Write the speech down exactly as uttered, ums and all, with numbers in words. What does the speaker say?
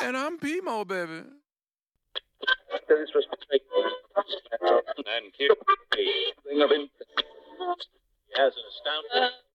And I'm P-Mo, baby. This was and here, thing of in. He has an astounding.